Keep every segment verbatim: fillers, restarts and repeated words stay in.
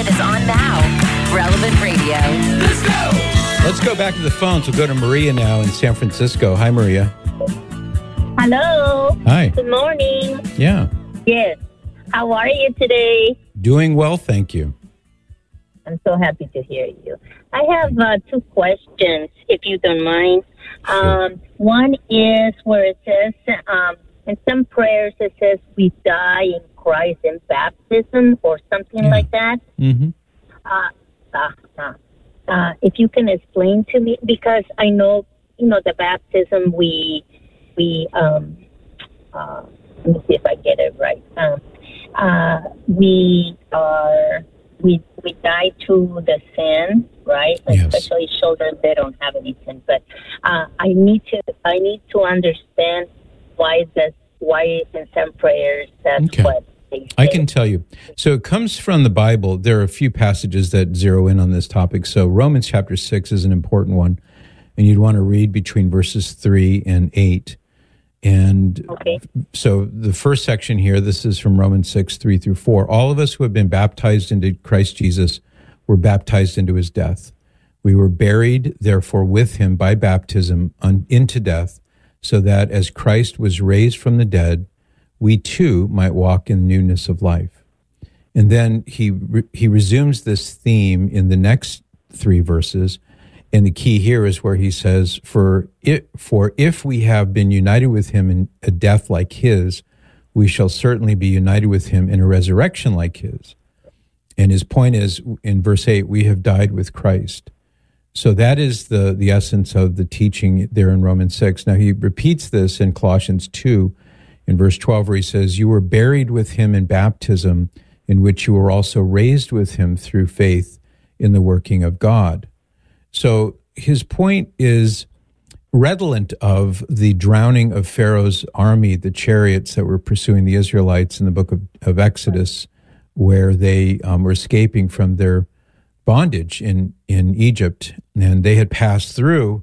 Relevant is on now. Relevant Radio. Let's go! Let's go back to the phones. We'll go to Maria now in San Francisco. Hi, Maria. Hello. Hi. Good morning. Yeah. Yes. How are you today? Doing well, thank you. I'm so happy to hear you. I have uh, two questions, if you don't mind. Sure. Um, one is where it says, um, in some prayers it says we die in Christ in baptism or something Yeah. like that. Mm-hmm. Uh, uh, uh, uh, if you can explain to me, because I know, you know, the baptism we, we um, uh, let me see if I get it right. Um, uh, we are... We we die to the sin, right? Yes. Especially children, they don't have any sin. But uh, I need to I need to understand why this why in some prayers that's Okay. what they say. I can tell you. So it comes from the Bible. There are a few passages that zero in on this topic. So Romans chapter six is an important one, and you'd want to read between verses three and eight. And Okay. so the first section here, this is from Romans six, three through four. All of us who have been baptized into Christ Jesus were baptized into his death. We were buried, therefore, with him by baptism un, into death, so that as Christ was raised from the dead, we too might walk in newness of life. And then he he resumes this theme in the next three verses. And the key here is where he says, for it, for if we have been united with him in a death like his, we shall certainly be united with him in a resurrection like his. And his point is, in verse eight, we have died with Christ. So that is the, the essence of the teaching there in Romans six. Now he repeats this in Colossians two, in verse twelve, where he says, you were buried with him in baptism, in which you were also raised with him through faith in the working of God. So his point is redolent of the drowning of Pharaoh's army, the chariots that were pursuing the Israelites in the book of, of Exodus, where they um, were escaping from their bondage in, in Egypt. And they had passed through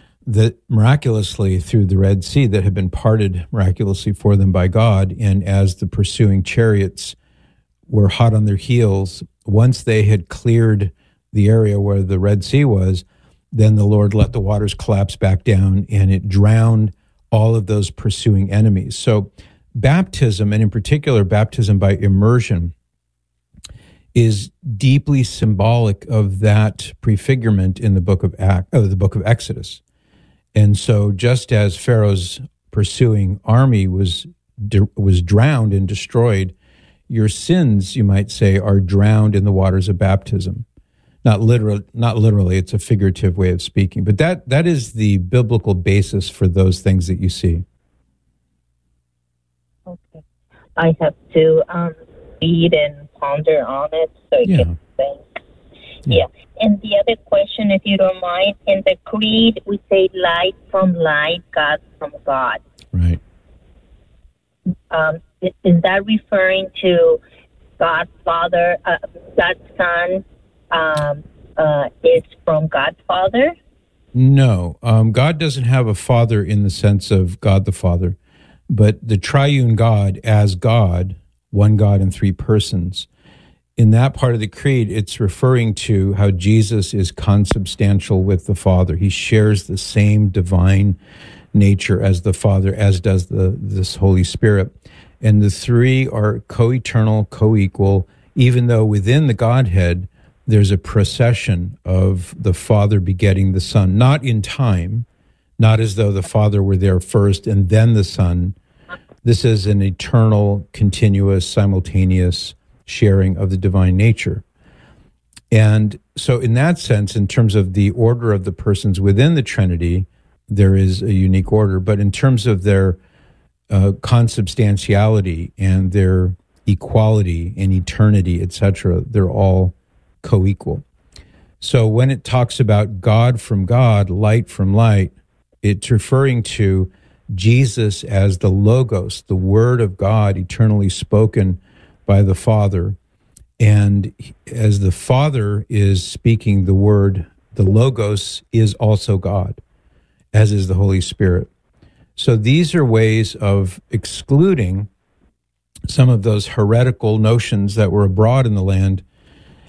the miraculously through the Red Sea that had been parted miraculously for them by God. And as the pursuing chariots were hot on their heels, once they had cleared the area where the Red Sea was, then the Lord let the waters collapse back down and it drowned all of those pursuing enemies. So baptism, and in particular baptism by immersion, is deeply symbolic of that prefigurement in the book of Act, oh, the book of Exodus. And so just as Pharaoh's pursuing army was was drowned and destroyed, your sins, you might say, are drowned in the waters of baptism. Not literal, not literally, it's a figurative way of speaking. But that that is the biblical basis for those things that you see. Okay. I have to um, read and ponder on it so I Yeah. can think. Yeah. Yeah. And the other question, if you don't mind, in the creed, we say light from light, God from God. Right. Um, is, is that referring to God Father, uh, God Son, um, uh, is from God Father? No, um, God doesn't have a father in the sense of God the Father, but the triune God as God, one God in three persons. In that part of the creed, it's referring to how Jesus is consubstantial with the Father. He shares the same divine nature as the Father, as does the this Holy Spirit. And the three are co-eternal, co-equal, even though within the Godhead, there's a procession of the Father begetting the Son, not in time, not as though the Father were there first and then the Son. This is an eternal, continuous, simultaneous sharing of the divine nature. And so in that sense, in terms of the order of the persons within the Trinity, there is a unique order. But in terms of their uh, consubstantiality and their equality and eternity, et cetera, they're all co-equal. So when it talks about God from God, light from light, it's referring to Jesus as the Logos, the Word of God, eternally spoken by the Father. And as the Father is speaking the Word, the Logos is also God, as is the Holy Spirit. So these are ways of excluding some of those heretical notions that were abroad in the land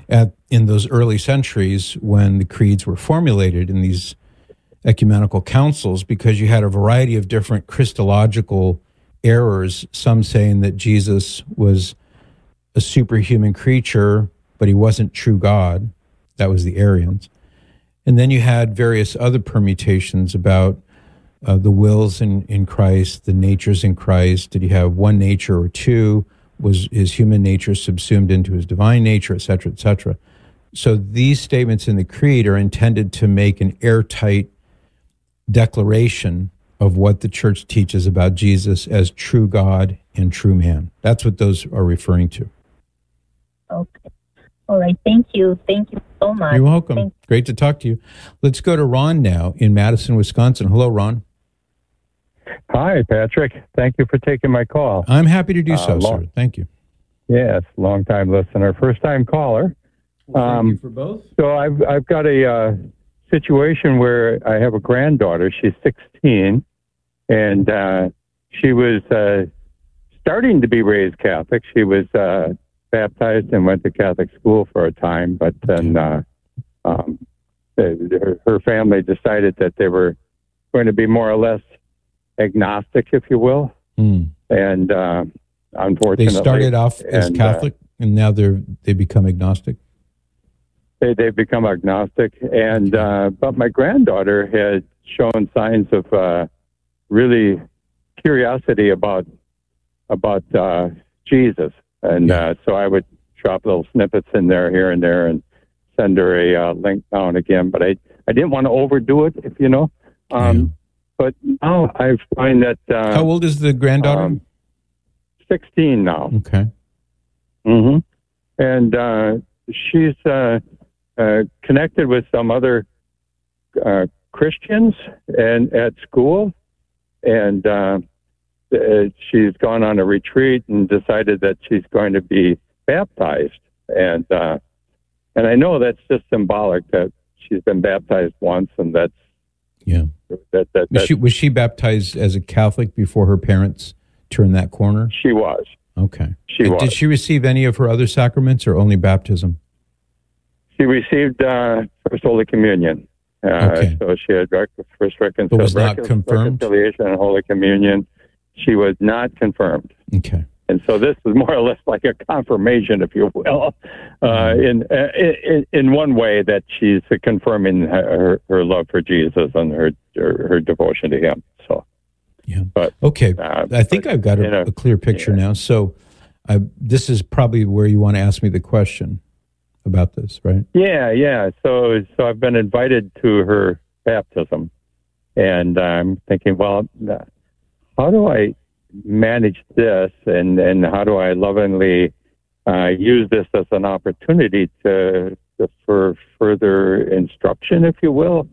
at in those early centuries when the creeds were formulated in these ecumenical councils, because you had a variety of different Christological errors, some saying that Jesus was a superhuman creature, but he wasn't true God. That was the Arians. And then you had various other permutations about uh, the wills in, in Christ, the natures in Christ. Did he have one nature or two? Was his human nature subsumed into his divine nature, et cetera, et cetera? So these statements in the Creed are intended to make an airtight declaration of what the church teaches about Jesus as true God and true man. That's what those are referring to. Okay. All right. Thank you. Thank you so much. You're welcome. Thank- Great to talk to you. Let's go to Ron now in Madison, Wisconsin. Hello, Ron. Hi, Patrick. Thank you for taking my call. I'm happy to do so, uh, long, sir. Thank you. Yes, long-time listener, first-time caller. Well, thank um, you for both. So I've I've got a uh, situation where I have a granddaughter. She's sixteen, and uh, she was uh, starting to be raised Catholic. She was uh, baptized and went to Catholic school for a time, but then uh, um, her, her family decided that they were going to be more or less agnostic, if you will. Mm. And uh, unfortunately, they started off as and, Catholic, uh, and now they're they become agnostic. They they've become agnostic, and uh, but my granddaughter had shown signs of uh, really curiosity about about uh, Jesus, and Yeah. uh, so I would drop little snippets in there here and there, and send her a uh, link now and again. But I I didn't want to overdo it, if you know. Um, Yeah. But now I find that uh, How old is the granddaughter? Um, sixteen now. Okay. Mm-hmm. And uh, she's uh, uh, connected with some other uh, Christians and at school, and uh, uh, she's gone on a retreat and decided that she's going to be baptized. And uh, and I know that's just symbolic that she's been baptized once, and that's Yeah. that that, Was that she, was she baptized as a Catholic before her parents turned that corner? she was. Okay. She And was. Did she receive any of her other sacraments or only baptism? She received uh, First Holy Communion. Uh, Okay. So she had rec- First reconcil- But was not recon- confirmed? Reconciliation and Holy Communion. She was not confirmed. Okay. And so this is more or less like a confirmation, if you will, uh, Mm-hmm. in, uh, in in one way that she's confirming her, her love for Jesus and her, her her devotion to Him. So, Yeah. but Okay. uh, I think but, I've got you a, know, a clear picture yeah. now. So I, this is probably where you want to ask me the question about this, right? Yeah, yeah. So, so I've been invited to her baptism, and I'm thinking, well, how do I manage this, and, and how do I lovingly uh, use this as an opportunity to, to for further instruction, if you will?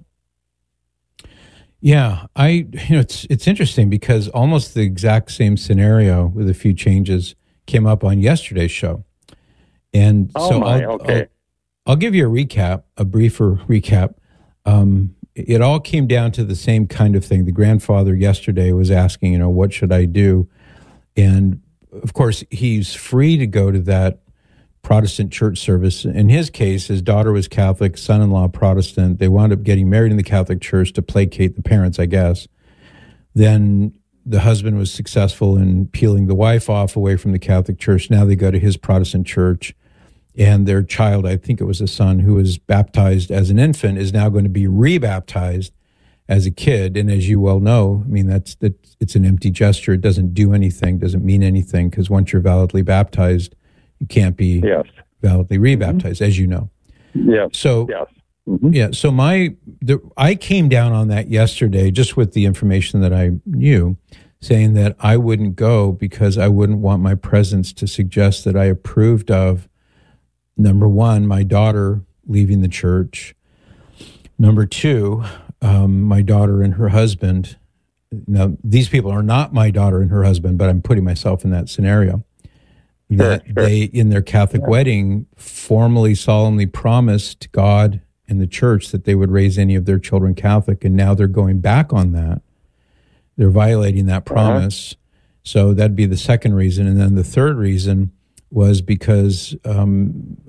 Yeah, I you know it's it's interesting because almost the exact same scenario with a few changes came up on yesterday's show, and Oh so my, I'll, okay. I'll, I'll give you a recap, a briefer recap. Um, it all came down to the same kind of thing. The grandfather yesterday was asking, you know, what should I do? And of course, he's free to go to that Protestant church service. In his case, his daughter was Catholic, son-in-law Protestant. They wound up getting married in the Catholic Church to placate the parents, I guess. Then the husband was successful in peeling the wife off away from the Catholic Church. Now they go to his Protestant church. And their child, I think it was a son who was baptized as an infant, is now going to be rebaptized as a kid. And as you well know, I mean, that's, that's it's an empty gesture. It doesn't do anything, doesn't mean anything, because once you're validly baptized, you can't be Yes. validly rebaptized, as you know. Yes. So, Yes. Mm-hmm. yeah, so my the, I came down on that yesterday just with the information that I knew, saying that I wouldn't go because I wouldn't want my presence to suggest that I approved of, number one, my daughter leaving the church. Number two, um, my daughter and her husband. Now, these people are not my daughter and her husband, but I'm putting myself in that scenario. That Sure, sure. they, in their Catholic Yeah. wedding, formally, solemnly promised God and the church that they would raise any of their children Catholic, and now they're going back on that. They're violating that promise. Uh-huh. So that'd be the second reason. And then the third reason was because um,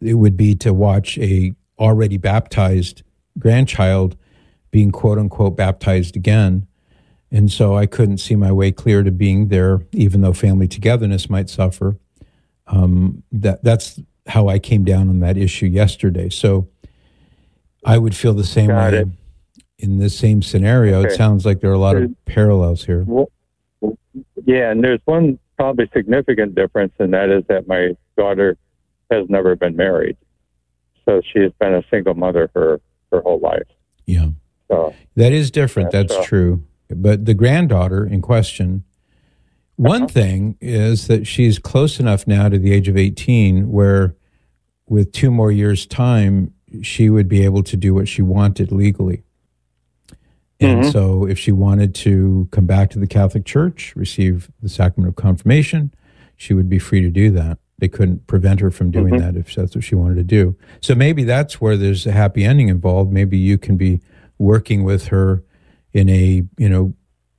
it would be to watch a already baptized grandchild being quote unquote baptized again. And so I couldn't see my way clear to being there, even though family togetherness might suffer. Um, that that's how I came down on that issue yesterday. So I would feel the same Got way it. in this same scenario. Okay. It sounds like there are a lot There's- of parallels here. Well, yeah, and there's one probably significant difference, and that is that my daughter has never been married. So she's been a single mother her, her whole life. Yeah. So That is different. Yeah, That's so- true. But the granddaughter in question, one Uh-huh. thing is that she's close enough now to the age of eighteen where with two more years' time, she would be able to do what she wanted legally. And Mhm. so if she wanted to come back to the Catholic Church, receive the sacrament of confirmation, she would be free to do that. They couldn't prevent her from doing Mhm. that if that's what she wanted to do. So maybe that's where there's a happy ending involved. Maybe you can be working with her in a, you know,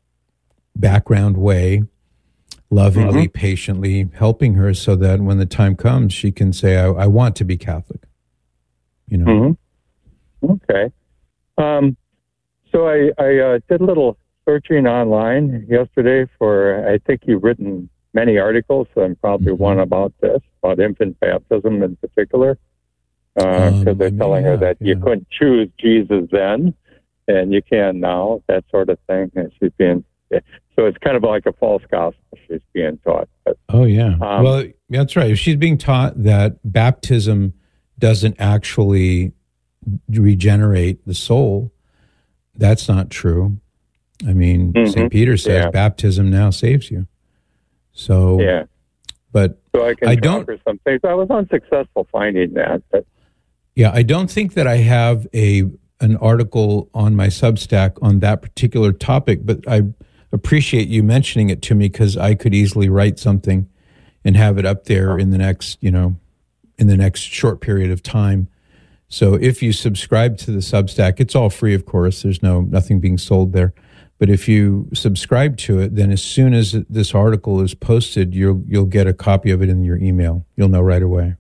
background way, lovingly, Mhm. patiently helping her so that when the time comes, she can say, I, I want to be Catholic. You know? hmm Okay. Um, so I, I uh, did a little searching online yesterday for, I think you've written many articles, and probably Mhm. one about this, about infant baptism in particular, because Um, they're I may telling her have, that you yeah. couldn't couldn't choose Jesus then, and you can now, that sort of thing. And she's being, so it's kind of like a false gospel she's being taught. But, Oh, yeah. Um, well, that's right. If she's being taught that baptism doesn't actually regenerate the soul, that's not true. I mean, Mhm. Saint Peter says Yeah. baptism now saves you. So, yeah. but So I can I I don't- her some things. I was unsuccessful finding that, but yeah, I don't think that I have a an article on my Substack on that particular topic, but I appreciate you mentioning it to me because I could easily write something and have it up there in the next, you know, in the next short period of time. So if you subscribe to the Substack, it's all free, of course. There's no nothing being sold there. But if you subscribe to it, then as soon as this article is posted, you'll you'll get a copy of it in your email. You'll know right away.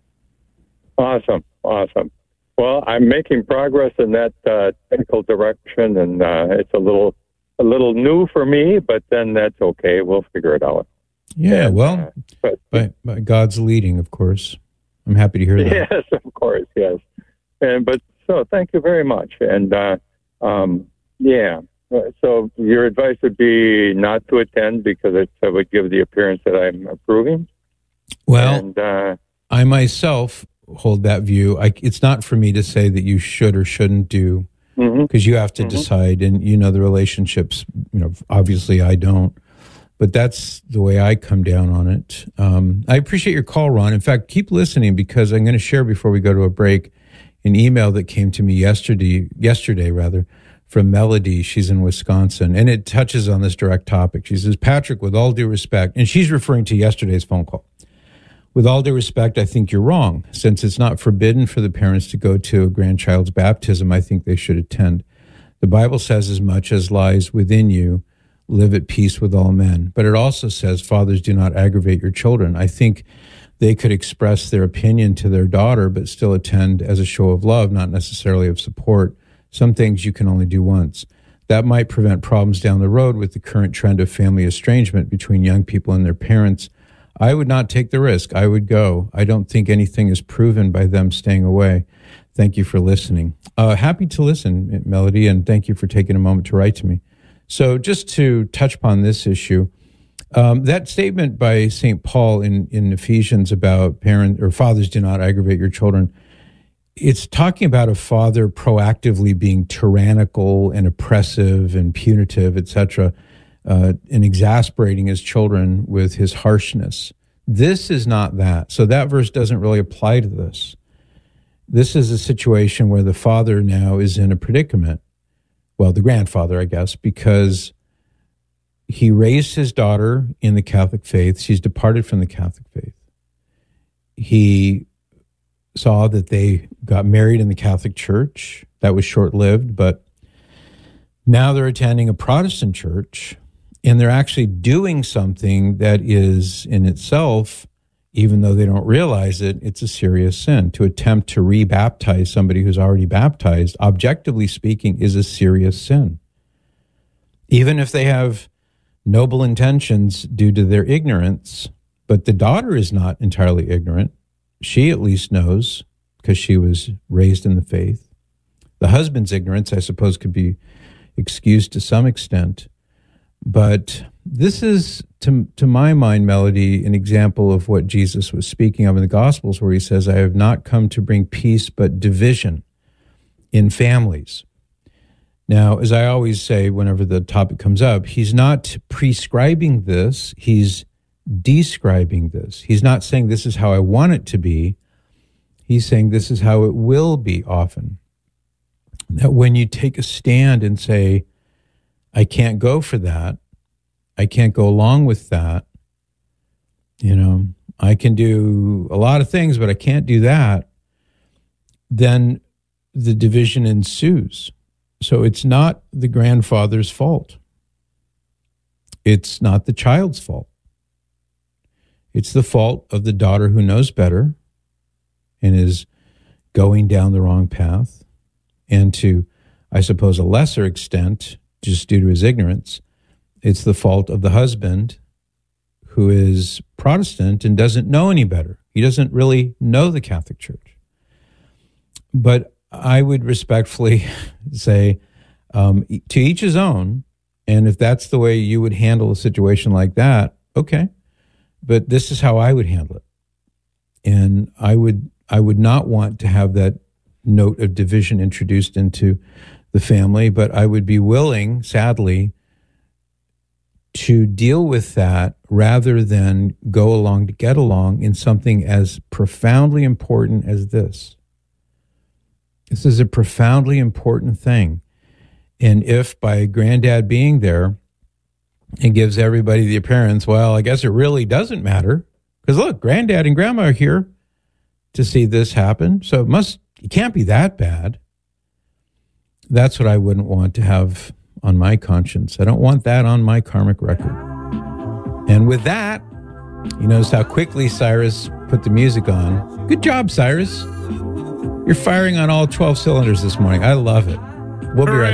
awesome, awesome. Well, I'm making progress in that uh, technical direction, and uh, it's a little a little new for me, but then that's okay. We'll figure it out. Yeah, And, well, uh, but by, by God's leading, of course. I'm happy to hear that. yes, of course, yes. And but so thank you very much. And uh, um, yeah, so your advice would be not to attend because it, it would give the appearance that I'm approving. Well, and, uh, I myself hold that view. I, it's not for me to say that you should or shouldn't do, mhm. because you have to Mhm. decide, and you know the relationships. You know, obviously I don't, but that's the way I come down on it. Um, I appreciate your call, Ron. In fact, keep listening because I'm going to share before we go to a break an email that came to me yesterday. Yesterday, rather. From Melody. She's in Wisconsin, and it touches on this direct topic. She says, Patrick, with all due respect, and she's referring to yesterday's phone call. With all due respect, I think you're wrong. Since it's not forbidden for the parents to go to a grandchild's baptism, I think they should attend. The Bible says as much as lies within you, live at peace with all men. But it also says, fathers, do not aggravate your children. I think they could express their opinion to their daughter, but still attend as a show of love, not necessarily of support. Some things you can only do once. That might prevent problems down the road with the current trend of family estrangement between young people and their parents. I would not take the risk. I would go. I don't think anything is proven by them staying away. Thank you for listening. Uh, happy to listen, Melody, and thank you for taking a moment to write to me. So just to touch upon this issue, um, that statement by Saint Paul in, in Ephesians about parent or fathers do not aggravate your children, it's talking about a father proactively being tyrannical and oppressive and punitive, et cetera, uh, and exasperating his children with his harshness. This is not that. So that verse doesn't really apply to this. This is a situation where the father now is in a predicament. Well, the grandfather, I guess, because he raised his daughter in the Catholic faith. She's departed from the Catholic faith. He saw that they got married in the Catholic Church. That was short-lived, but now they're attending a Protestant church, and they're actually doing something that is in itself even though they don't realize it, it's a serious sin. To attempt to rebaptize somebody who's already baptized, objectively speaking, is a serious sin. Even if they have noble intentions due to their ignorance, but the daughter is not entirely ignorant. She at least knows because she was raised in the faith. The husband's ignorance, I suppose, could be excused to some extent. But this is, to, to my mind, Melody, an example of what Jesus was speaking of in the Gospels, where he says, I have not come to bring peace, but division in families. Now, as I always say, whenever the topic comes up, he's not prescribing this, he's describing this. He's not saying this is how I want it to be. He's saying this is how it will be often. That when you take a stand and say, I can't go for that, I can't go along with that, you know, I can do a lot of things, but I can't do that, then the division ensues. So it's not the grandfather's fault. It's not the child's fault. It's the fault of the daughter who knows better and is going down the wrong path. And to, I suppose, a lesser extent, just due to his ignorance, it's the fault of the husband who is Protestant and doesn't know any better. He doesn't really know the Catholic Church. But I would respectfully say, um, to each his own, and if that's the way you would handle a situation like that, okay. But this is how I would handle it. And I would I would not want to have that note of division introduced into the family, but I would be willing, sadly, to deal with that rather than go along to get along in something as profoundly important as this. This is a profoundly important thing. And if by granddad being there, it gives everybody the appearance, well, I guess it really doesn't matter. Because look, granddad and grandma are here to see this happen. So it must, it can't be that bad. That's what I wouldn't want to have on my conscience. I don't want that on my karmic record. And with that, you notice how quickly Cyrus put the music on. Good job, Cyrus. You're firing on all twelve cylinders this morning. I love it. We'll be right back.